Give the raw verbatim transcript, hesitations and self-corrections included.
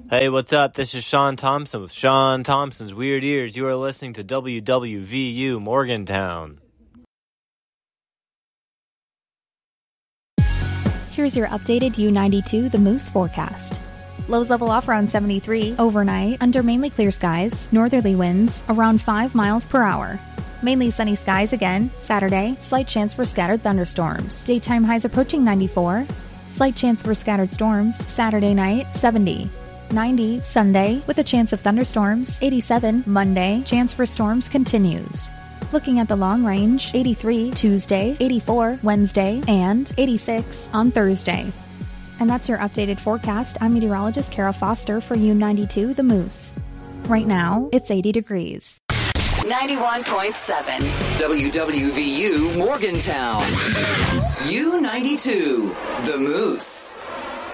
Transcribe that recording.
Hey, what's up? This is Sean Thompson with Sean Thompson's Weird Ears. You are listening to W W V U Morgantown. Here's your updated U ninety-two The Moose forecast. Lows level off around seventy-three, overnight, under mainly clear skies, northerly winds, around five miles per hour. Mainly sunny skies again, Saturday, slight chance for scattered thunderstorms. Daytime highs approaching ninety-four, slight chance for scattered storms, Saturday night, seventy. ninety Sunday, with a chance of thunderstorms. eighty-seven Monday, chance for storms continues. Looking at the long range, eighty-three Tuesday, eighty-four Wednesday, and eighty-six on Thursday. And that's your updated forecast. I'm meteorologist Kara Foster for U ninety-two The Moose. Right now, it's eighty degrees. ninety-one point seven W W V U Morgantown. U ninety-two The Moose.